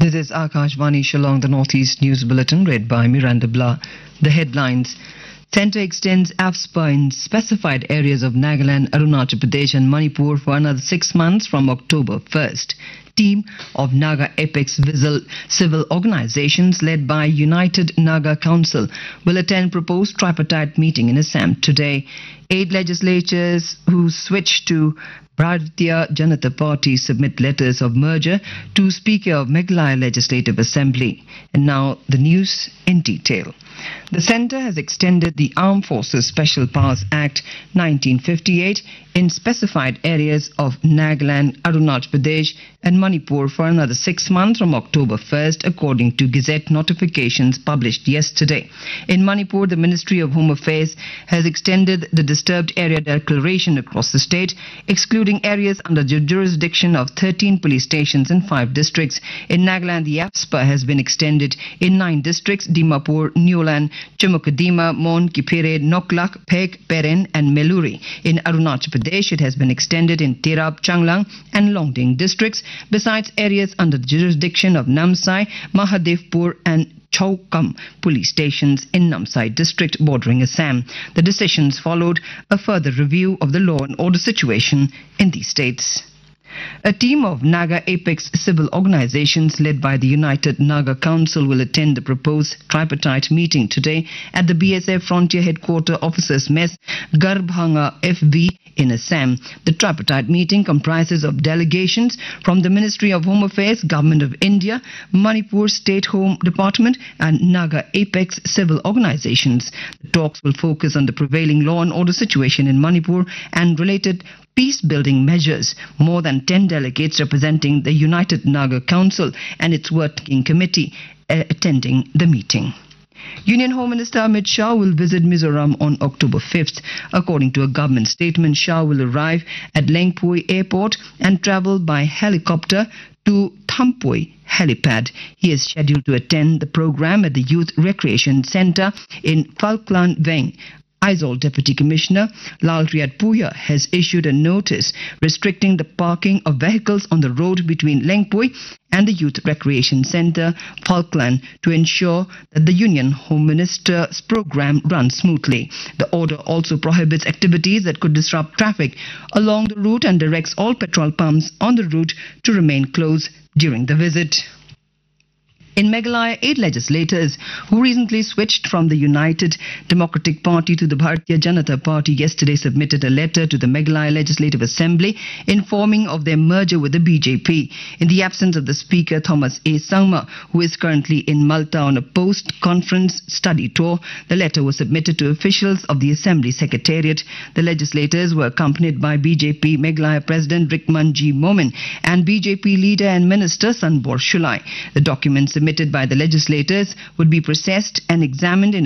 This is Akashvani Shillong, the Northeast News Bulletin, read by Miranda Blah. The headlines. Centre extends AFSPA in specified areas of Nagaland, Arunachal Pradesh and Manipur for another 6 months from October 1st. Team of Naga Apex civil organizations led by United Naga Council will attend proposed tripartite meeting in Assam today. 8 legislatures who switched to Bharatiya Janata Party submit letters of merger to Speaker of Meghalaya Legislative Assembly. And now the news in detail. The centre has extended the Armed Forces Special Powers Act 1958 in specified areas of Nagaland, Arunachal Pradesh and Manipur for another 6 months from October 1st, according to Gazette notifications published yesterday. In Manipur, the Ministry of Home Affairs has extended the Disturbed Area Declaration across the state, excluding areas under the jurisdiction of 13 police stations in 5 districts. In Nagaland, the AFSPA has been extended in 9 districts: Dimapur, Newland, Chumukadima, Mon, Kipere, Noklak, Phek, Peren and Meluri. In Arunachal Pradesh, it has been extended in Tirap, Changlang and Longding districts, besides areas under the jurisdiction of Namsai, Mahadevpur and Chaukam police stations in Namsai district bordering Assam. The decisions followed a further review of the law and order situation in these states. A team of Naga Apex civil organizations led by the United Naga Council will attend the proposed tripartite meeting today at the BSF Frontier Headquarter Officers Mess, Garbhanga FV in Assam. The tripartite meeting comprises of delegations from the Ministry of Home Affairs, Government of India, Manipur State Home Department and Naga Apex civil organizations. The talks will focus on the prevailing law and order situation in Manipur and related peace-building measures. More than 10 delegates representing the United Naga Council and its working committee attending the meeting. Union Home Minister Amit Shah will visit Mizoram on October 5th. According to a government statement, Shah will arrive at Lengpui Airport and travel by helicopter to Thampoi helipad. He is scheduled to attend the program at the Youth Recreation Centre in Falkland Veng. Aizawl Deputy Commissioner Lalriyat Puya has issued a notice restricting the parking of vehicles on the road between Lengpui and the Youth Recreation Centre, Falkland, to ensure that the Union Home Minister's program runs smoothly. The order also prohibits activities that could disrupt traffic along the route and directs all petrol pumps on the route to remain closed during the visit. In Meghalaya, 8 legislators who recently switched from the United Democratic Party to the Bharatiya Janata Party yesterday submitted a letter to the Meghalaya Legislative Assembly informing of their merger with the BJP. In the absence of the Speaker, Thomas A. Sangma, who is currently in Malta on a post-conference study tour, the letter was submitted to officials of the Assembly Secretariat. The legislators were accompanied by BJP Meghalaya President Rikman G. Momin and BJP leader and Minister Sanbor Shulai. The documents submitted by the legislators would be processed and examined in